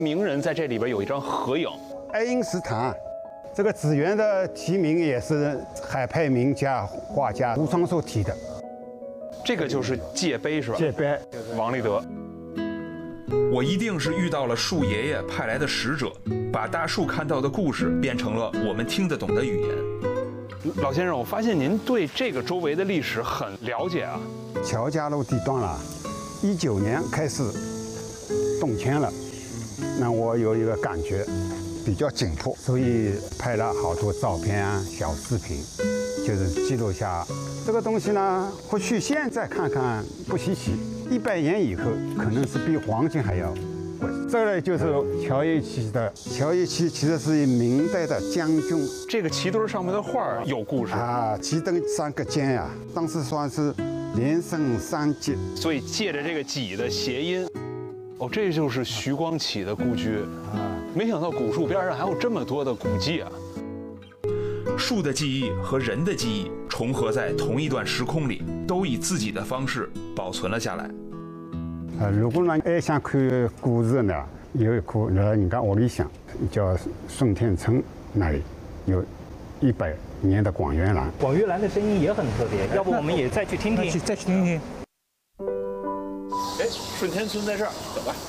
名人在这里边有一张合影。 爱因斯坦，这个紫园的题名也是海派名家画家吴双寿题的。 这个就是界碑是吧？ 界碑， 王立德。 我一定是遇到了树爷爷派来的使者，把大树看到的故事变成了我们听得懂的语言。 老先生，我发现您对这个周围的历史很了解啊。 乔家路地段了，19年开始动迁了，那我有一个感觉比较紧迫，所以拍了好多照片啊、小视频，就是记录下这个东西呢。或许现在看看不稀奇，100年以后可能是比黄金还要贵。这个就是乔一旗的，乔一旗其实是明代的将军。 这个旗墩上面的画有故事啊，旗灯3个尖呀，当时算是连升3级， 所以借着这个戟的谐音，哦，这就是徐光启的故居啊。没想到古树边上还有这么多的古迹啊。 树的记忆和人的记忆重合在同一段时空里，都以自己的方式保存了下来。 如果呢爱想看故事呢，有一棵人家屋里向叫顺天村那里有100年的广元兰。 广玉兰的声音也很特别，要不我们也再去听听？ 再去听听。 哎，顺天村在这儿，走吧。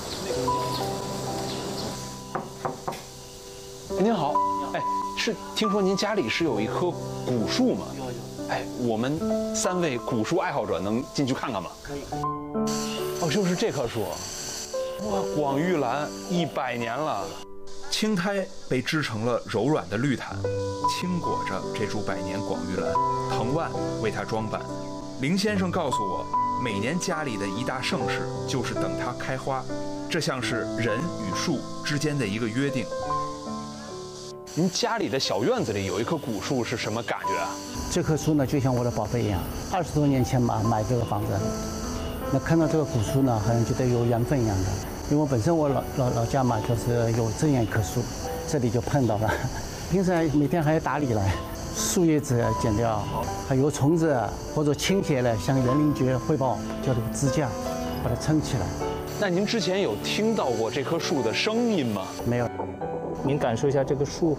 您好，哎，是听说您家里是有一棵古树吗？有。哎，我们3位古树爱好者能进去看看吗？可以。哦，就是这棵树，哇，广玉兰100年了。 青苔被织成了柔软的绿毯，轻裹着这株百年广玉兰，藤蔓为它装扮。林先生告诉我，每年家里的一大盛事就是等它开花，这像是人与树之间的一个约定。 您家里的小院子里有一棵古树是什么感觉啊？ 这棵树呢，就像我的宝贝一样。20多年前嘛，买这个房子，那看到这个古树呢，好像觉得有缘分一样的。因为本身我老家嘛，就是有这样一棵树，这里就碰到了。平时每天还要打理了，树叶子剪掉，还有虫子或者倾斜了，向园林局汇报，叫这个支架把它撑起来。 那您之前有听到过这棵树的声音吗？ 没有。 您感受一下这个树，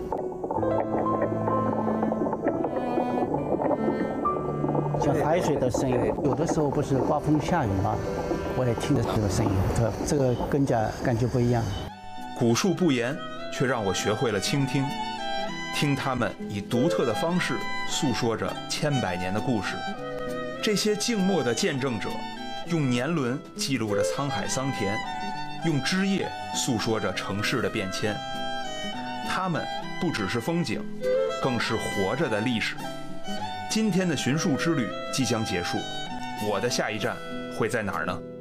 像海水的声音。有的时候不是刮风下雨嘛，我也听着这个声音，这个更加感觉不一样。 古树不言，却让我学会了倾听，听他们以独特的方式诉说着千百年的故事。这些静默的见证者，用年轮记录着沧海桑田，用枝叶诉说着城市的变迁。他们不只是风景，更是活着的历史。今天的寻树之旅即将结束，我的下一站会在哪儿呢？